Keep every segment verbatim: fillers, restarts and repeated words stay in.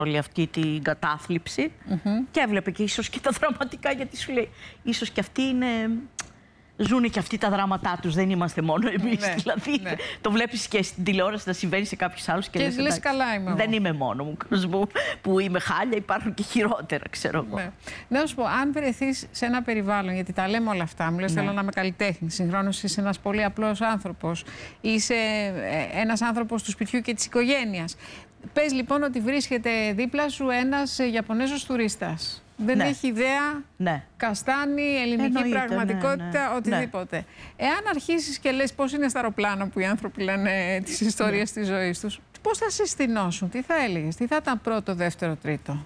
όλη αυτή την κατάθλιψη mm-hmm. και έβλεπε και ίσως και τα δραματικά, γιατί σου λέει ίσως και αυτοί είναι... Ζούνε και αυτοί τα δράματά τους, δεν είμαστε μόνο εμείς. Ναι, δηλαδή, ναι. Το βλέπεις και στην τηλεόραση να συμβαίνει σε κάποιους άλλους και, και λες, λες καλά είμαι εγώ. Δεν είμαι μόνο μου, κόσμο που είμαι χάλια, υπάρχουν και χειρότερα, ξέρω εγώ. Ναι. Να σου πω, αν βρεθείς σε ένα περιβάλλον, γιατί τα λέμε όλα αυτά, μου λες ναι. θέλω να είμαι καλλιτέχνη, συγχρόνως είσαι ένας πολύ απλός άνθρωπος, είσαι ένας άνθρωπος του σπιτιού και της οικογένειας. Πες λοιπόν ότι βρίσκεται δίπλα σου ένας Ιαπωνέζος τουρίστας. Δεν ναι. έχει ιδέα, ναι. καστάνι, ελληνική Εννοείται, πραγματικότητα, ναι, ναι. οτιδήποτε. Ναι. Εάν αρχίσεις και λες πώς είναι στα αεροπλάνα που οι άνθρωποι λένε τις ιστορίες ναι. της ζωής τους, πώς θα συστηνώσουν, τι θα έλεγες, τι θα ήταν πρώτο, δεύτερο, τρίτο?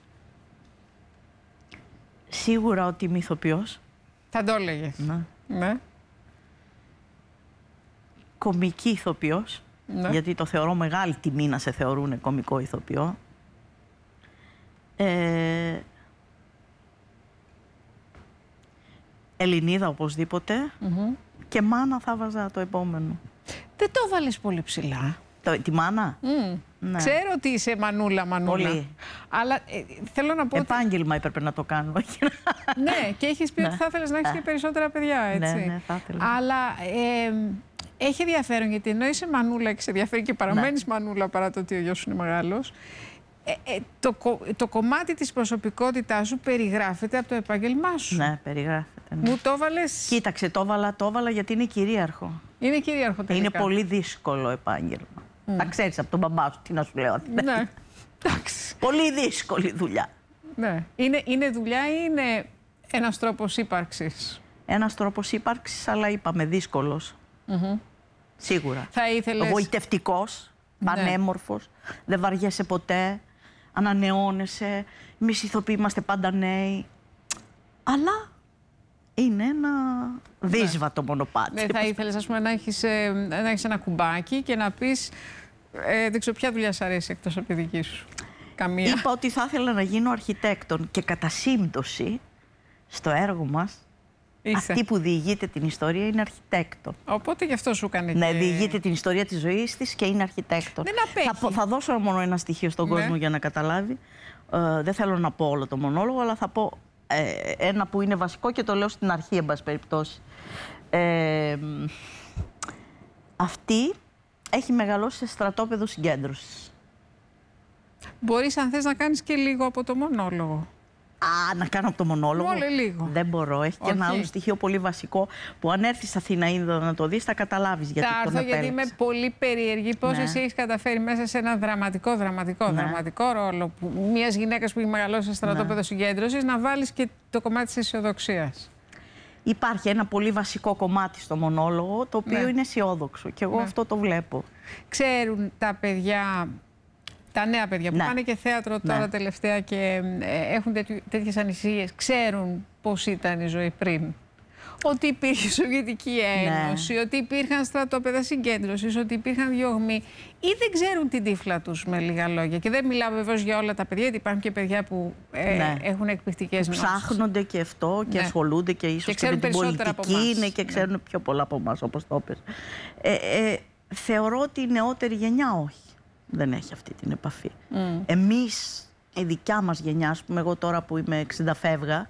Σίγουρα ότι είμαι ηθοποιός. Θα το έλεγες. Ναι. ναι. Κομική ηθοποιός, ναι. γιατί το θεωρώ μεγάλη τιμή να σε θεωρούν κομικό ηθοποιό. Ε, Ελληνίδα οπωσδήποτε mm-hmm. και μάνα θα βάζα το επόμενο. Δεν το βάλεις πολύ ψηλά. Το, τη μάνα. Mm. Ναι. Ξέρω ότι είσαι μανούλα, μανούλα. Πολύ. Αλλά ε, θέλω να πω Επάγγελμα ότι... έπρεπε να το κάνω. Ναι, και έχεις πει ναι. ότι θα ήθελες να έχεις και περισσότερα παιδιά, έτσι. Ναι, ναι, θα ήθελα. Αλλά ε, έχει ενδιαφέρον, γιατί ενώ είσαι μανούλα και σε ενδιαφέρει και παραμένεις ναι. μανούλα παρά το ότι ο γιος σου είναι μεγάλος, Ε, ε, το, το κομμάτι της προσωπικότητάς σου περιγράφεται από το επάγγελμά σου. Ναι, περιγράφεται. Ναι. Μου το έβαλες... Κοίταξε, το έβαλα, το έβαλα γιατί είναι κυρίαρχο. Είναι κυρίαρχο τελικά. Είναι πολύ δύσκολο επάγγελμα. Mm. Τα ξέρεις από τον μπαμπά σου, τι να σου λέω. Ναι, εντάξει. Πολύ δύσκολη δουλειά. Ναι. Είναι, είναι δουλειά ή είναι ένας τρόπος ύπαρξης? Ένας τρόπος ύπαρξης, αλλά είπαμε δύσκολος. Mm-hmm. Σίγουρα. Θα ήθελες... Γοητευτικός, πανέμορφος, ναι. δεν βαριέσαι ποτέ. Ανανεώνεσαι, εμείς ηθοποιοί είμαστε πάντα νέοι, αλλά είναι ένα δύσβατο ναι. μονοπάτι. Ναι, θα ήθελες ας πούμε, να, έχεις, να έχεις ένα κουμπάκι και να πεις ε, δεν ξέρω ποια δουλειά σ' αρέσει εκτός από τη δική σου? Καμία. Είπα ότι θα ήθελα να γίνω αρχιτέκτον και κατά σύμπτωση στο έργο μας Είσαι. αυτή που διηγείται την ιστορία είναι αρχιτέκτον. Οπότε γι' αυτό σου έκανε. Ναι, και... διηγείται την ιστορία της ζωής της και είναι αρχιτέκτον. Δεν απέχει. Θα, θα δώσω μόνο ένα στοιχείο στον ναι. κόσμο για να καταλάβει. Ε, δεν θέλω να πω όλο το μονόλογο, αλλά θα πω ε, ένα που είναι βασικό και το λέω στην αρχή, εν πάση περιπτώσει. Ε, αυτή έχει μεγαλώσει σε στρατόπεδο συγκέντρωσης. Μπορείς αν θες να κάνεις και λίγο από το μονόλογο. Α, να κάνω από το μονόλογο. Μόλι λίγο. Δεν μπορώ. Έχει και ένα άλλο στοιχείο πολύ βασικό που αν έρθεις στην Αθήνα να το δεις θα καταλάβεις γιατί θα τον έρθω γιατί είμαι πολύ περίεργη πώς ναι. εσύ έχεις καταφέρει μέσα σε ένα δραματικό, δραματικό, ναι. δραματικό ρόλο που, μιας γυναίκας που έχει μεγαλώσει σε στρατόπεδο ναι. συγκέντρωσης να βάλεις και το κομμάτι της αισιοδοξίας. Υπάρχει ένα πολύ βασικό κομμάτι στο μονόλογο το οποίο ναι. είναι αισιόδοξο και εγώ ναι. αυτό το βλέπω. Ξέρουν τα παιδιά... Τα νέα παιδιά που ναι. πάνε και θέατρο τώρα ναι. τελευταία και ε, έχουν τέτοιες ανησυχίες, ξέρουν πώς ήταν η ζωή πριν? Ότι υπήρχε Σοβιετική Ένωση, ναι. ότι υπήρχαν στρατόπεδα συγκέντρωσης, ότι υπήρχαν διωγμοί, ή δεν ξέρουν την τύφλα τους με λίγα λόγια? Και δεν μιλάω βεβαίως για όλα τα παιδιά, γιατί υπάρχουν και παιδιά που ε, ναι. έχουν εκπληκτικές γνώσεις. Ψάχνονται και αυτό και ναι. ασχολούνται και ίσως και, και με την πολιτική είναι και ξέρουν ναι. πιο πολλά από εμάς, όπως το είπες. Ε, ε, θεωρώ ότι η νεότερη γενιά όχι. Δεν έχει αυτή την επαφή. Mm. Εμείς, η δικιά μας γενιά, ας πούμε, εγώ τώρα που είμαι εξήντα φεύγα,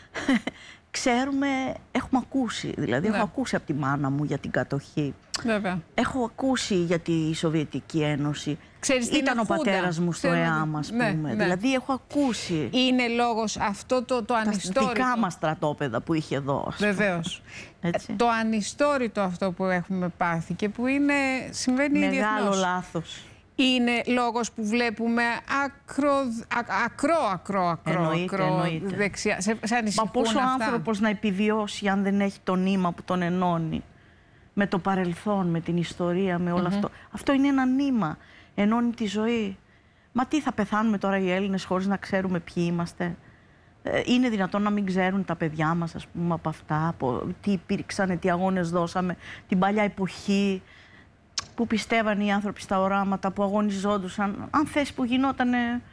ξέρουμε, έχουμε ακούσει. Δηλαδή, ναι. έχω ακούσει από τη μάνα μου για την κατοχή. Βέβαια. Έχω ακούσει για τη Σοβιετική Ένωση. Ξέρεις, ήταν ο πατέρας μου στο ΕΑΜ, ας πούμε. Ναι, ναι. Δηλαδή, έχω ακούσει. Είναι λόγος αυτό το, το ανιστόρητο. Τα δικά μας στρατόπεδα που είχε εδώ. Βεβαίως. Το ανιστόρητο αυτό που έχουμε πάθει και που είναι, συμβαίνει διεθνώς. Μεγάλο λάθος. Είναι λόγος που βλέπουμε ακρο, α, ακρό, ακρό, ακρό, εννοείται, ακρό εννοείται. δεξιά. Σε, σε ανησυχούν Μα πόσο αυτά? άνθρωπος να επιβιώσει αν δεν έχει το νήμα που τον ενώνει με το παρελθόν, με την ιστορία, με όλο mm-hmm. αυτό. Αυτό είναι ένα νήμα, ενώνει τη ζωή. Μα τι θα πεθάνουμε τώρα οι Έλληνες χωρίς να ξέρουμε ποιοι είμαστε? Ε, είναι δυνατόν να μην ξέρουν τα παιδιά μας, ας πούμε, από αυτά, από τι υπήρξαν, τι αγώνες δώσαμε, την παλιά εποχή, που πιστεύαν οι άνθρωποι στα οράματα, που αγωνιζόντουσαν. Αν θες που γινόταν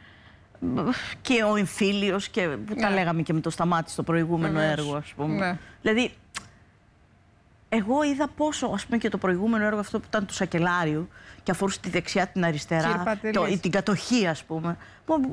και ο εμφύλιος και που ναι. τα λέγαμε και με το Σταμάτη στο προηγούμενο Βεβαίως. έργο, ας πούμε. Ναι. Δηλαδή, εγώ είδα πόσο, ας πούμε, και το προηγούμενο έργο αυτό που ήταν του Σακελάριου και αφορούσε τη δεξιά την αριστερά, το, την κατοχή, ας πούμε.